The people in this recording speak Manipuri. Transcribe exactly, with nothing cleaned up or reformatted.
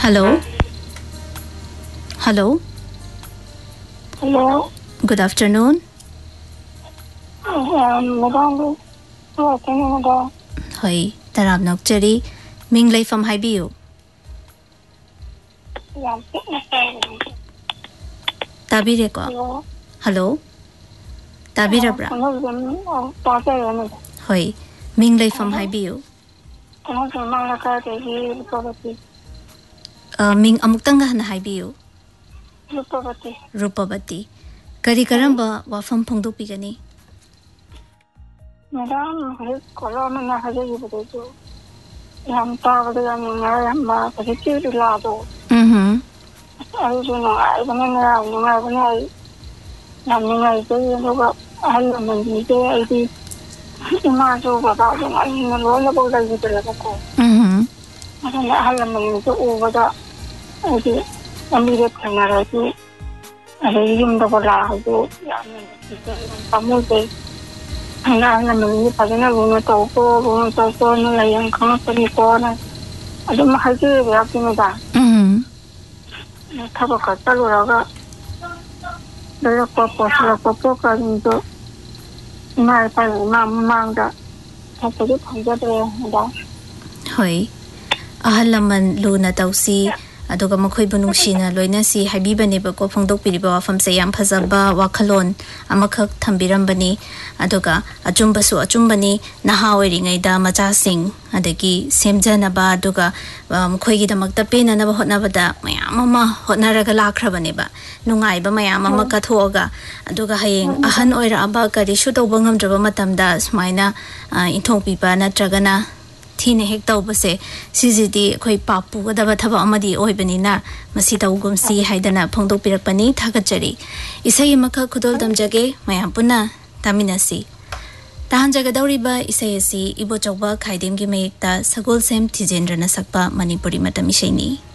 Hello. Hello. Hello. Good afternoon. Um, Madam, good afternoon, Madam. Hoi, tarab nokchari. Ming lay from Haibiu. Tabire ko. Hello. Hello. Tabira bra. Hello. Hello. Hoi, Ming lay from Haibiu. Uh, Ming amuktanga na Haibiu. Rupavati. Rupavati. Kari karamba wafam pongdo pigani. Madam, kalau mana saja ibu itu, yang tahu dia mengenai yang mana kecil itu lah tu. Mhm. Aku tu nak, aku nak nak, nak nak, yang mengenai itu juga, aku mengenai itu, cuma tu bapak tu nak mengenai apa lagi itu lah aku. Mhm. Macam nak aku mengenai itu, oh bapak, itu, ambil kerana itu, ada yang tu bapak itu, yang kamu tu. Hanya hanya mengenai pada nak guna toko, guna toko ni lah yang kamu pergi kau nak, ada mahal je dia punya dah. Mhm. Tapi kata lu raga, dari kopo sila kopo kan itu, mai pada mam mam dah, tapi tu panjat dia dah. Hoi, ahalaman luna tausi. Aduga makhoi bunungsina loina si haibibani ba ko phongdok piriba wafam se yam phazaba wakhalon amakak thambirambani aduga achumba su achumbani naha oiringai da macha sing adagi semjana ba aduga makhoi gi damakta pena na ba hotna bada mayam ama hotnaraga lakhrabani ba nungai ba mayam ama ka thoga aduga hayeng ahan oira aba kari shu tawba ngamdraba matamda smaina inthong pipa natragana Tina hek tau base sijidi khoi papu gadaba thaba amadi oibanina masi tawgum si haidana phongdok pirakpani thagachari isai makha khudol damjage mayam puna taminasi tahan jaga dauriba isai asi ibo chawba khaidem gi mekta sagol sem thijendrana sakpa manipuri matam isaini